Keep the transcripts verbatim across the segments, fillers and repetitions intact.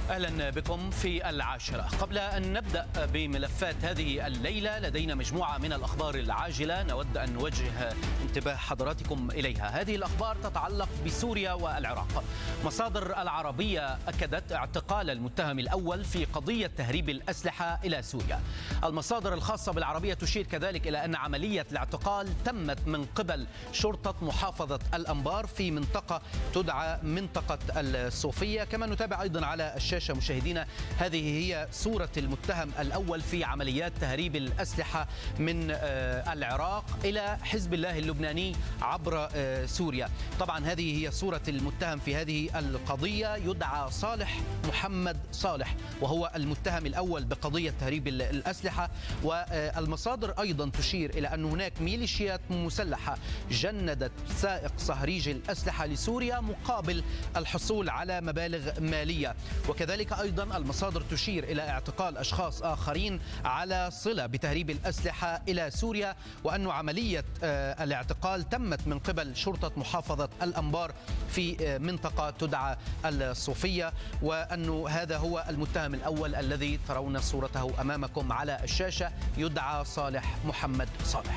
أهلا بكم في العاشرة. قبل أن نبدأ بملفات هذه الليلة لدينا مجموعة من الأخبار العاجلة نود أن نوجه انتباه حضراتكم إليها. هذه الأخبار تتعلق بسوريا والعراق. مصادر العربية أكدت اعتقال المتهم الأول في قضية تهريب الأسلحة إلى سوريا. المصادر الخاصة بالعربية تشير كذلك إلى أن عملية الاعتقال تمت من قبل شرطة محافظة الأنبار في منطقة تدعى منطقة الصوفية. كما نتابع أيضا على الشاشة مشاهدينا هذه هي صورة المتهم الأول في عمليات تهريب الأسلحة من العراق إلى حزب الله اللبناني عبر سوريا. طبعا هذه هي صورة المتهم في هذه القضية، يدعى صالح محمد صالح وهو المتهم الأول بقضية تهريب الأسلحة. والمصادر أيضا تشير إلى أن هناك ميليشيات مسلحة جندت سائق صهريج الأسلحة لسوريا مقابل الحصول على مبالغ مالية. وكذلك أيضا المصادر تشير إلى اعتقال أشخاص آخرين على صلة بتهريب الأسلحة إلى سوريا، وأن عملية الاعتقال تمت من قبل شرطة محافظة الأنبار في منطقة تدعى الصوفية، وأن هذا هو المتهم الأول الذي ترون صورته أمامكم على الشاشة، يدعى صالح محمد صالح.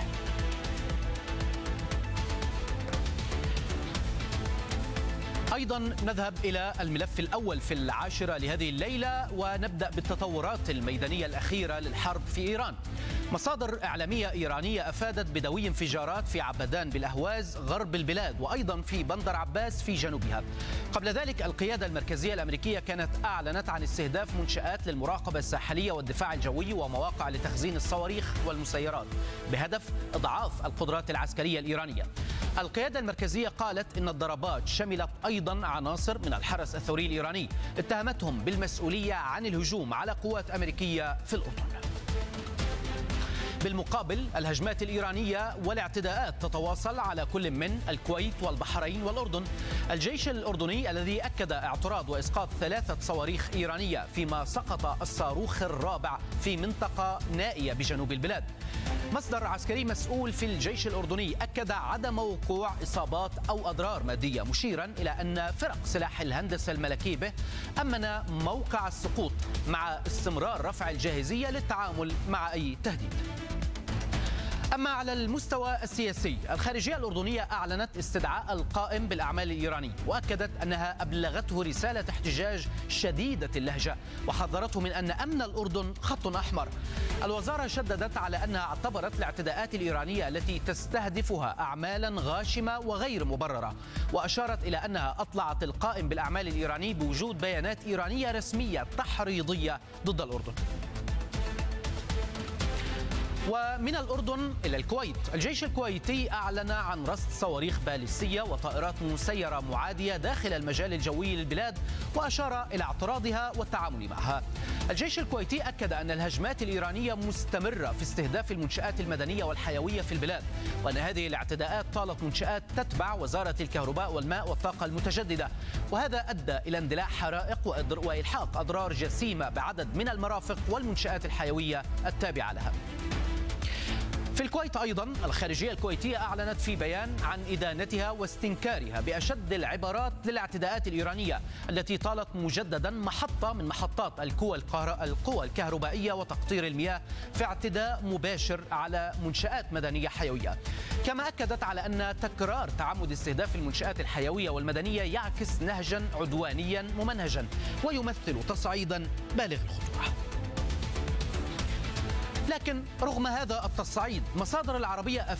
أيضا نذهب إلى الملف الأول في العاشرة لهذه الليلة ونبدأ بالتطورات الميدانية الأخيرة للحرب في إيران. مصادر إعلامية إيرانية أفادت بدوي انفجارات في عبدان بالأهواز غرب البلاد وأيضا في بندر عباس في جنوبها. قبل ذلك القيادة المركزية الأمريكية كانت أعلنت عن استهداف منشآت للمراقبة الساحلية والدفاع الجوي ومواقع لتخزين الصواريخ والمسيرات بهدف إضعاف القدرات العسكرية الإيرانية. القيادة المركزية قالت إن الضربات شملت أيضا عناصر من الحرس الثوري الإيراني اتهمتهم بالمسؤولية عن الهجوم على قوات أمريكية في الأردن. بالمقابل الهجمات الإيرانية والاعتداءات تتواصل على كل من الكويت والبحرين والأردن. الجيش الأردني الذي أكد اعتراض وإسقاط ثلاثة صواريخ إيرانية فيما سقط الصاروخ الرابع في منطقة نائية بجنوب البلاد. مصدر عسكري مسؤول في الجيش الأردني أكد عدم وقوع إصابات أو أضرار مادية، مشيرا إلى أن فرق سلاح الهندسة الملكي به أمن موقع السقوط مع استمرار رفع الجاهزية للتعامل مع أي تهديد. أما على المستوى السياسي، الخارجية الأردنية أعلنت استدعاء القائم بالأعمال الإيراني وأكدت أنها أبلغته رسالة احتجاج شديدة اللهجة وحذرته من أن أمن الأردن خط أحمر. الوزارة شددت على أنها اعتبرت الاعتداءات الإيرانية التي تستهدفها أعمالا غاشمة وغير مبررة، وأشارت إلى أنها أطلعت القائم بالأعمال الإيراني بوجود بيانات إيرانية رسمية تحريضية ضد الأردن. ومن الأردن إلى الكويت، الجيش الكويتي أعلن عن رصد صواريخ باليستية وطائرات مسيرة معادية داخل المجال الجوي للبلاد وأشار إلى اعتراضها والتعامل معها. الجيش الكويتي أكد أن الهجمات الإيرانية مستمرة في استهداف المنشآت المدنية والحيوية في البلاد، وأن هذه الاعتداءات طالت منشآت تتبع وزارة الكهرباء والماء والطاقة المتجددة، وهذا أدى إلى اندلاع حرائق وإلحاق أضرار جسيمة بعدد من المرافق والمنشآت الحيوية التابعة لها. في الكويت أيضا الخارجية الكويتية أعلنت في بيان عن إدانتها واستنكارها بأشد العبارات للاعتداءات الإيرانية التي طالت مجددا محطة من محطات القوى القوى الكهربائية وتقطير المياه في اعتداء مباشر على منشآت مدنية حيوية. كما أكدت على أن تكرار تعمد استهداف المنشآت الحيوية والمدنية يعكس نهجا عدوانيا ممنهجا ويمثل تصعيدا بالغ الخطورة. لكن رغم هذا التصعيد، مصادر العربية